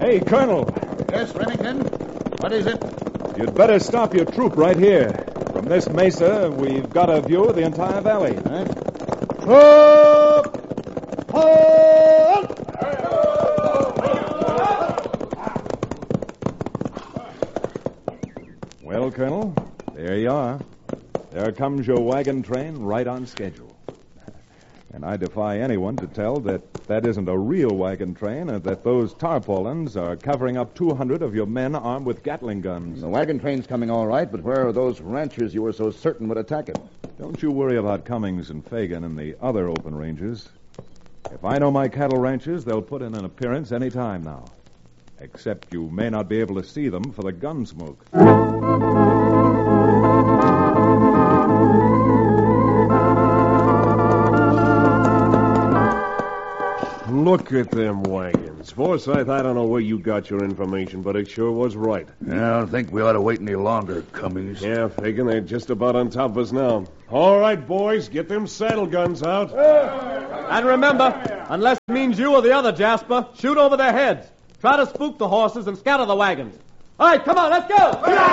Hey, Colonel. Yes, Remington? What is it? You'd better stop your troop right here. From this mesa, we've got a view of the entire valley. Huh? Troop! Hold! Well, Colonel, there you are. There comes your wagon train right on schedule. And I defy anyone to tell that isn't a real wagon train and that those tarpaulins are covering up 200 of your men armed with Gatling guns. The wagon train's coming all right, but where are those ranchers you were so certain would attack it? Don't you worry about Cummings and Fagan and the other open ranges. If I know my cattle ranches, they'll put in an appearance any time now. Except you may not be able to see them for the gun smoke. Look at them wagons. Forsyth, I don't know where you got your information, but it sure was right. I don't think we ought to wait any longer, Cummings. Yeah, Fagan, they're just about on top of us now. All right, boys, get them saddle guns out. And remember, unless it means you or the other Jasper, shoot over their heads. Try to spook the horses and scatter the wagons. All right, come on, let's go!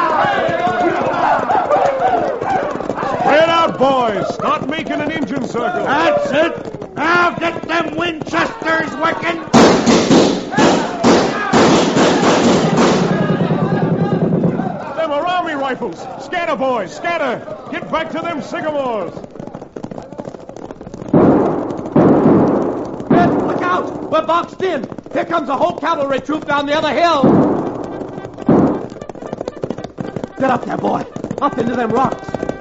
Spread out, boys. Start making an engine circle. That's it. Now get them Winchesters working. Them are army rifles. Scatter, boys, scatter. Get back to them sycamores. Ed, look out! We're boxed in. Here comes a whole cavalry troop down the other hill. Get up there, boy. Up into them rocks.